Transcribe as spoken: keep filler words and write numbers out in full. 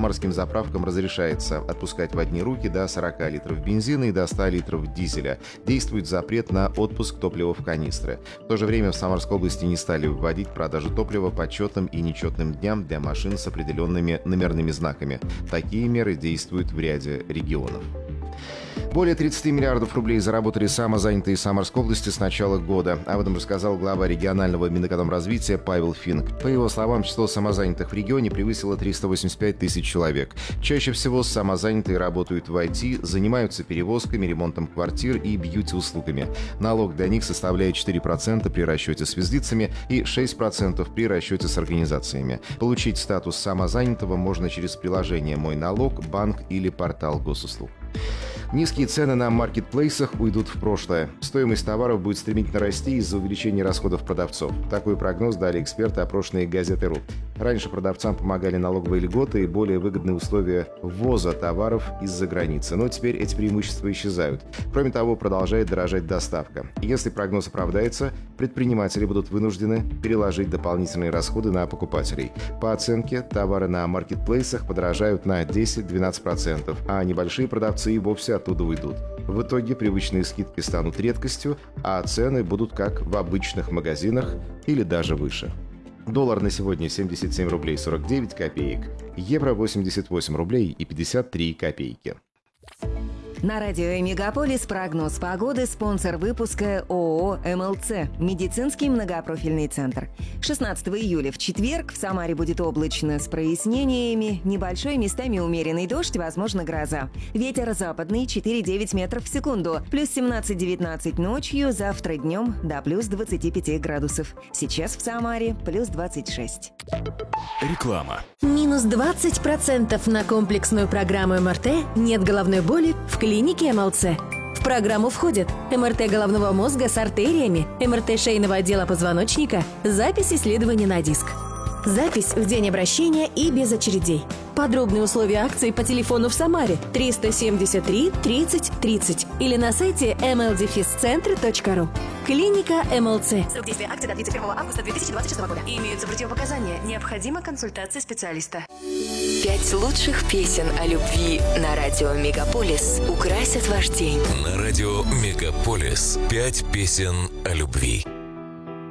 самарским заправкам разрешается отпускать в одни руки до сорок литров бензина и до ста литров дизеля. Действует запрет на отпуск топлива в канистры. В то же время в Самарской области не стали вводить продажу топлива по четным и нечетным дням для машин с определенными номерными знаками. Такие меры действуют в ряде регионов. Более тридцати миллиардов рублей заработали самозанятые Самарской области с начала года. Об этом рассказал глава регионального Минэкономразвития Павел Финк. По его словам, число самозанятых в регионе превысило триста восемьдесят пять тысяч человек. Чаще всего самозанятые работают в ай ти, занимаются перевозками, ремонтом квартир и бьюти-услугами. Налог для них составляет четыре процента при расчете с физлицами и шесть процентов при расчете с организациями. Получить статус самозанятого можно через приложение «Мой налог», банк или портал госуслуг. Низкие цены на маркетплейсах уйдут в прошлое. Стоимость товаров будет стремительно расти из-за увеличения расходов продавцов. Такой прогноз дали эксперты, опрошенные газетой РУ. Раньше продавцам помогали налоговые льготы и более выгодные условия ввоза товаров из-за границы. Но теперь эти преимущества исчезают. Кроме того, продолжает дорожать доставка. Если прогноз оправдается, предприниматели будут вынуждены переложить дополнительные расходы на покупателей. По оценке, товары на маркетплейсах подорожают на десять-двенадцать процентов, а небольшие продавцы и вовсе оттуда уйдут. В итоге привычные скидки станут редкостью, а цены будут как в обычных магазинах или даже выше. Доллар на сегодня семьдесят семь рублей сорок девять копеек, евро восемьдесят восемь рублей и пятьдесят три копейки. На радио «Мегаполис» прогноз погоды, спонсор выпуска ООО «эм эл цэ» – медицинский многопрофильный центр. шестнадцатого июля в четверг в Самаре будет облачно с прояснениями, небольшой местами умеренный дождь, возможно гроза. Ветер западный четыре-девять метров в секунду, плюс семнадцать-девятнадцать ночью, завтра днем до плюс двадцати пяти градусов. Сейчас в Самаре плюс двадцать шесть. Реклама. Минус двадцать процентов на комплексную программу эм эр тэ «Нет головной боли» в клинике эм эл цэ. В программу входят эм эр тэ головного мозга с артериями, эм эр тэ шейного отдела позвоночника, запись исследования на диск. Запись в день обращения и без очередей. Подробные условия акции по телефону в Самаре триста семьдесят три тридцать тридцать или на сайте эм эл дефис центр точка ру. Клиника эм эл цэ. Срок действия акции до тридцать первого августа две тысячи двадцать шестого года. Имеются противопоказания. Необходима консультация специалиста. Пять лучших песен о любви на радио «Мегаполис» украсят ваш день. На радио «Мегаполис» пять песен о любви.